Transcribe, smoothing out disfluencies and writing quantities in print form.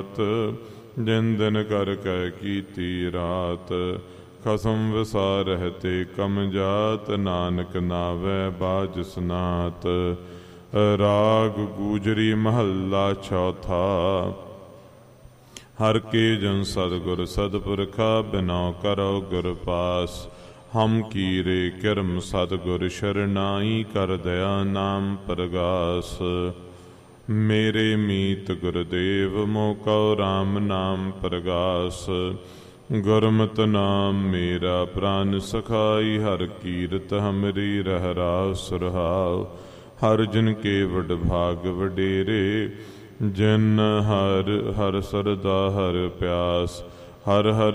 ਜਿਨ ਦਿਨ ਕਰ ਕੈ ਕੀਤੀ ਰਾਤ। ਖਸਮ ਵਿਸਾਰ ਰਹਤੇ ਕਮ ਜਾਤ, ਨਾਨਕ ਨਾਵੈ ਬਾਜ ਸਨਾਤ। ਰਾਗ ਗੂਜਰੀ ਮਹੱਲਾ ਚੌਥਾ। ਹਰ ਕੇ ਜਨ ਸਤਿਗੁਰ ਸਤਿਪੁਰਖਾ, ਬਿਨਉ ਕਰੋ ਗੁਰ ਪਾਸ। ਹਮ ਕੀਰੇ ਕਿਰਮ ਸਤਿਗੁਰ ਸ਼ਰਨਾਈ, ਕਰ ਦਇਆ ਨਾਮ ਪ੍ਰਗਾਸ। ਮੇਰੇ ਮੀਤ ਗੁਰਦੇਵ, ਮੋਹ ਕਉ ਰਾਮ ਨਾਮ ਪ੍ਰਗਾਸ। ਗੁਰਮਤਿ ਨਾਮ ਮੇਰਾ ਪ੍ਰਾਨ ਸਖਾਈ, ਹਰ ਕੀਰਤ ਹਮਰੀ ਰਹਿ ਰਾਸ ਸੁਰਹਾਉ। ਹਰ ਜਨ ਕੇ ਵਡ ਭਾਗ ਵਡੇਰੇ, ਜਿਨ ਹਰ ਹਰ ਸਰਦਾ ਹਰ ਪਿਆਸ। ਹਰ ਹਰ